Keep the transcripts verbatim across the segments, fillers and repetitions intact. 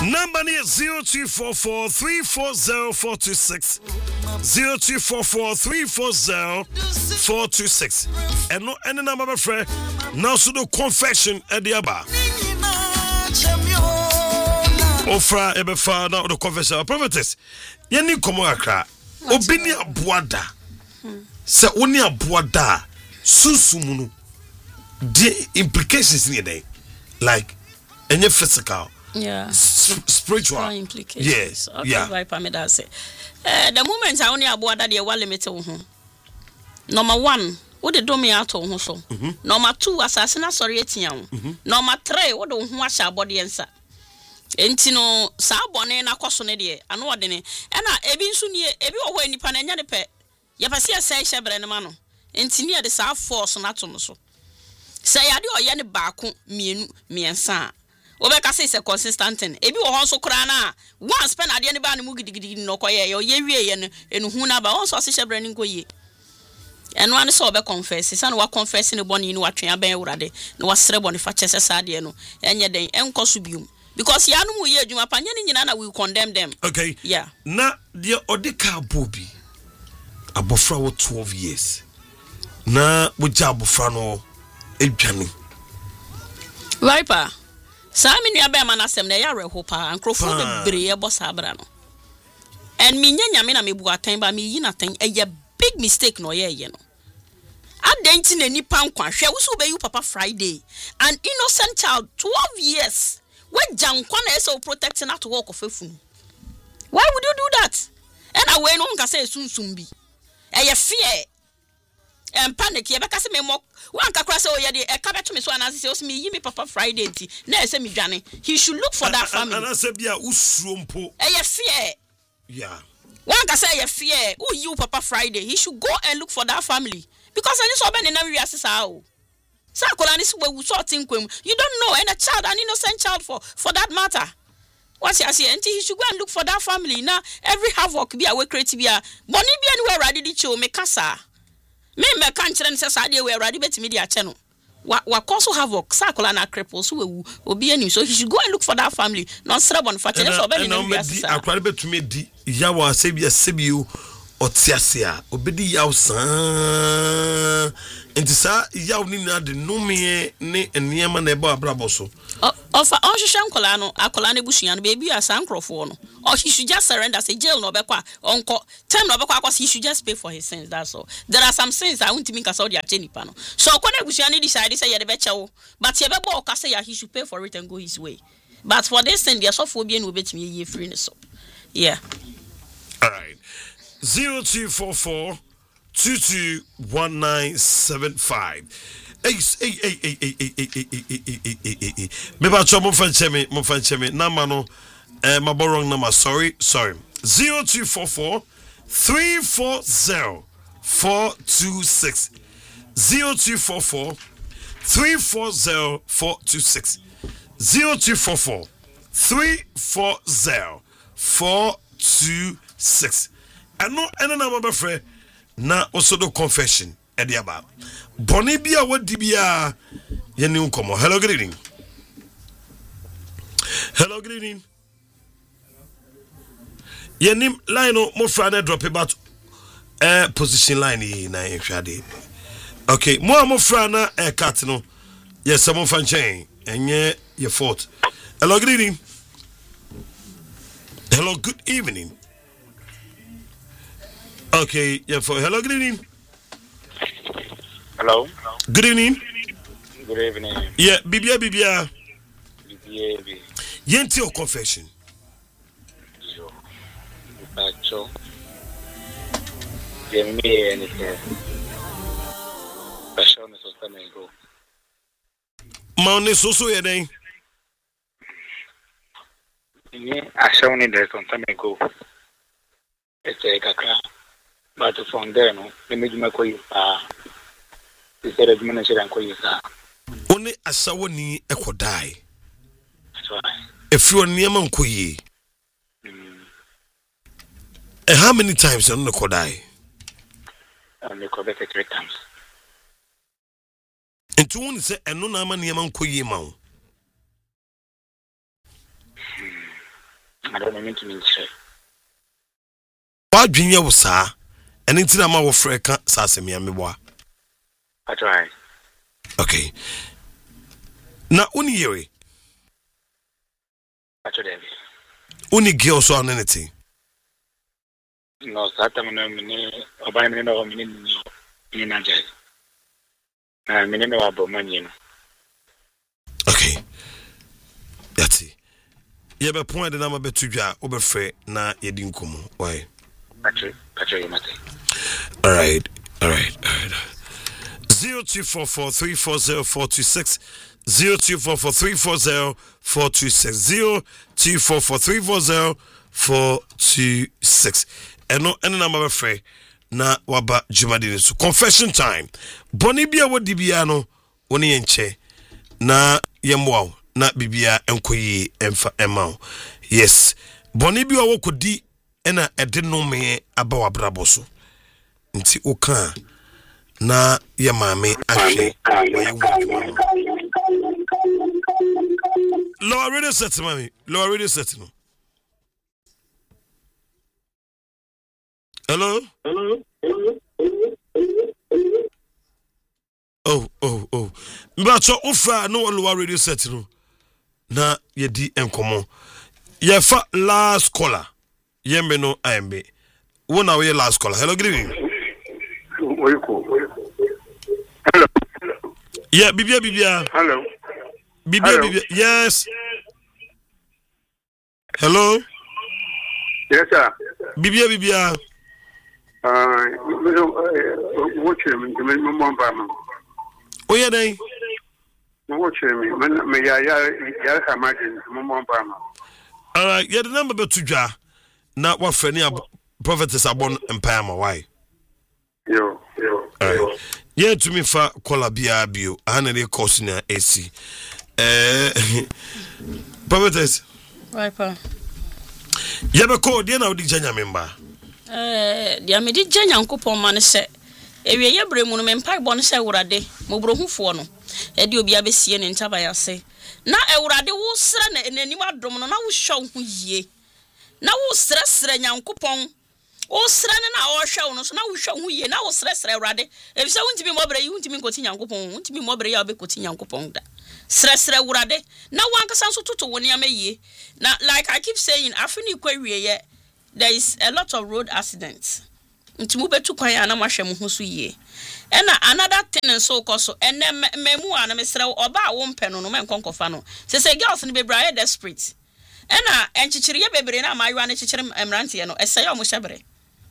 Number is zero two four four three four zero four two six. zero two four four three four zero four two six. And no any number my friend. Now so the confession at the aba. Ofra ebefa now the confession. Prophetess. Yeni komo akra. Obini abuada. Se oni abuada. Susumunu. The implications in there. Like any physical. Yeah. S- spiritual implications. Yes. Okay, yeah. Right, Pamela say. Uh, the moment I only abuada the one limit to home. Number one, what the domi out on so. Number two, assassin sorry etiam. Number three, what the wash our body answer. Entino sa bone na kwaso ne de ano wode ne na ebi nso ne ebi wo hɔ nipa na nya ne pɛ ye pese asɛ hyebre ne ma no entini de sa force na to no so sɛ yade ɔyɛ ne baako mienu miensa wo be ka say consistent ebi wo hɔ nso kra na once pɛ na ade ne ba ne mu gidigidi no kɔyɛ ye ye wie ye no enu hu na ba won so ase hyebre ne nkoye eno ane so be confess say na wa confess ne bɔne ni watwe aban wurade na wasere bɔne fa kyese sa ade no enye den enko so bium. Because ya no ye adwuma pa nyane nyina na we condemn them. Okay. Yeah. Na the odeka bobi abofra wo twelve years. Na wo ja abofra no edwane. Viper. Sa me nua be ma na sem na ya reho pa ankrofo be bre ye boss abra no. And me nya nyame na me bu atan ba me yi na tan a big mistake no ye ye no. Adenti na nipa nkwa hwe wo so be you papa Friday. An innocent child twelve years. When Jankwana is so protecting not to walk of a fun. Why would you do that? And I went on say soon soon be. A fear and panic. You because me mock one cacrass or yet a cabin to me so and as me, me papa Friday. Nay, send me Johnny. He should look for that family. And I said, yeah, usrumpo. A fear. Yeah. One can say a fear. Oh, you papa Friday. He should go and look for that family. Because I just open in every assassin. You don't know and a child, an innocent child for for that matter. What's he say? Until he should go and look for that family. Now every havoc be away creative. Bonnie be anywhere ready to show me casa. Me me can't tell says I we ready bet media channel. What what cause havoc? Sakola na cripples who will be any so he should go and look for that family. Not strabon for ten or ben. I cried bet to me the Yawa Sabia Sibu or Tiasia obedi yaw san. Enti sa yaw ni na de no me ne enema na eba abrabo so ofa on hwehwe nkola no akola na busuan no baby asa nkrofo no or he should just surrender say jail no bekwa onko time no bekwa akwa he should just pay for his sins. That's all. There are some sins I want to make us all the achenipa no so kona busuan ni decide say ye de bechewo but ye bebo o ka say he should pay for it and go his way, but for this sin there so for be no betimi ye free no so yeah. All right. zero two four four two two one nine seven five. Hey, hey, hey, hey, hey, hey, hey, hey, hey, hey, hey, hey. Maybe I try more fan chemi, more fan chemi. Number no, eh, my wrong number. Sorry, sorry. Zero two four four three four zero four two six. Zero two four four three four zero four two six. Zero two four four three four zero four two six. And no, and number, my friend. Na also the confession ediaba boni bia wadi bia yeni unkomo. Hello, good evening. Hello, good evening. Yeni line no mo frana drop about eh position line na ehwade. Okay, mo mo frana eh cut no. Yes, some fan chain enye your fault. Hello, good evening. Hello, good evening. Okay, yeah, for hello, good evening. Hello. Good evening. Good evening. Yeah, Bibia, Bibia. Bibia, Bibia. Yenti your confession. Yo. Bacho. Give me anything. Bacho me so time ago. Maune so so ye den. Ni ashaw ni there some time ago. It's a kakra. But from there, no, the major coin, ah, the said of minister and coin, only a sawani echo die. That's why. If you are near Mankoye, and how many times on the Kodai? Only Quebec three times. And two one say, and no Nama near Mankoye Mount. don't mean to mean say. What junior was sir? And it's not my friend Sassamy and me. I try. Okay. Now, only you. I try. Only girls on anything. No, Satam no mini or by me no mini in a jet. I mean, no about money. Okay. That's it. You have a point that I'm a bit too jar over free na ye didn't come. Why? Actually, actually, nothing. All right. All right. All right. Zero two four four three four zero four two six zero two four four three four zero four two six zero two four four three four zero four two six. And no any number of free na waba jumadini so confession time. Boni bia wodi bia no woni yenche na yemwa na bibia enkoyi emfa emao. Yes. Boni bia wo kodi ena ede no me aba wabrabo so. Nti oka na ye mame ahwe Lower radio set mami lower radio set no. Hello? Hello? Oh, oh, oh. Mbacho ufa no lower radio set no. Na ye di enkomo. Ye fa last caller. Ye me no I M B. Wona we last caller. Hello, good evening. Hello. Yeah, Bibia Bibia. Hello. Bibia Hello. Bibia. Yes. Hello. Yes, sir. Bibia Bibia. Uh, watch him. You mean my mom? Oh yeah, they. Watch him. Me ya ya ya imagine my mom. All right. Yeah, the number be to ja. Na what friend ya prophetess abon empire ma why? Yo, yo. All right. Yeah, to me for call bia bio. Ana dey course na A C. Eh prophetess. Right pa. Yeah, be call dey na odi janya member. Eh, dia me di janya nkopon ma ne se. Ewie ye bre mu no me mpa bo ne se wurade. Mo brohufo no. E di obi abesie ne ntaba ya se. Na ewurade wo sra na enanim adom no na wo hwa ho yie. Na wo sra sra nyankopon. O sra na o hwa no so na wo hwa ho yie na wo sra sra ewurade. E bi se wuntimi mobre yi wuntimi nkoti nyankopon. Wuntimi mobre ya obekoti nyankopon da. Sra sra ewurade. Na wankasa nso toto wo ne amaye. Na like I keep saying afini kwa wie ye there is a lot of road accidents. Ntimu betu kwan ya na mahwe mu so yie. Ena another thing so koso ene memu ana mesra oba wo mpe no no men konkofa no. Se se girls ni bebra ye desperate. Ena enchichiri ye bebre na amayiwa na chichiri emrante ye no eseye omo hyebre.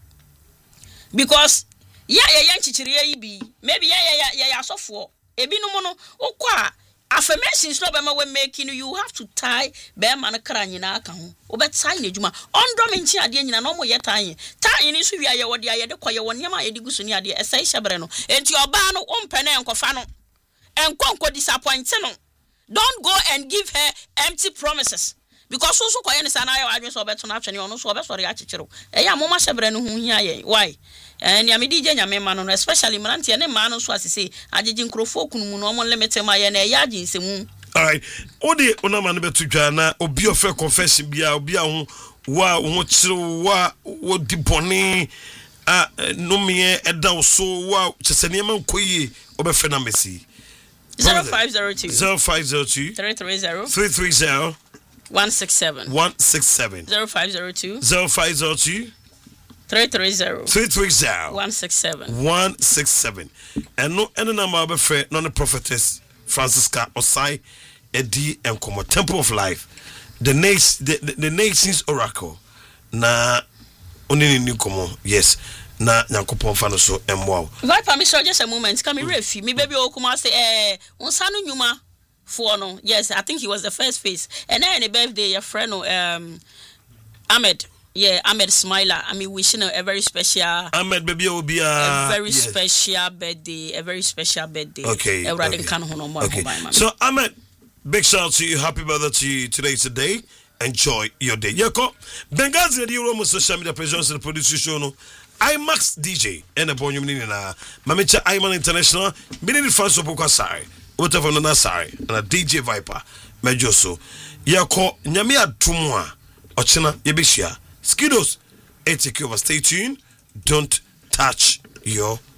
Because ya ya ya enchichiri ye bi maybe ya ya ya ya asofo ebi no mo no ukwa affirmations no be ma we making you have to tie be man kra nyina aka ho obetai na adwuma ondom nchi ade nyina no mo ye tie tie ni so wi aye wode aye de koye won yama ye de gusu ni ade esai hyebre no enti oba no ompe na enkofa no enkonko disappoint no. Don't go and give her empty promises because so so koye ni sana aye wadwe so obeto na atwene ono so obesori akyekyero e ya moma hyebre no hu hia ye why eh ni amedi je nyame ma no especially mrantie ne ma no so asese agege nkrofo kunmu no omo limit ma ye na ya age nsemu. All right. Odi ona ma no betu dwa na obi ofe confession bia obi a ho wa ho kire wa wo di boni a no me eda so wa chesene ma nkoyi obefe na mesi zero five zero two zero five zero two three three zero three three zero one six seven one six seven zero five zero two zero five zero two three three zero three three zero one six seven one six seven. And no any number of friend non the prophetess Francisca Osai Edi and Como Temple of Life, the nation the, the, the nation's oracle na only new como yes na Nyankopon fa no so emwa. Viper me sure just a moment come me refi me baby okuma say eh unsanu nyuma for no yes I think he was the first face and then the birthday your friend um Ahmed. Yeah, Ahmed Smiler. I mean, wishing a, a very special Ahmed baby will be a, a very yes. special birthday, a very special birthday. Okay. Okay. okay. So Ahmed, big shout out to you. Happy birthday to you today. Today, enjoy your day. Yako Benghazi the Euro social media presence the producer show no. IMAX D J and a bonus mini na Mamicha Iman International. Mini fans of Boka Sari. Whatever no Nasari and a D J Viper. Mejoso. Yako Nyamia Tumwa. Ochina Yebishia. Skidos, take over. Stay tuned. Don't touch your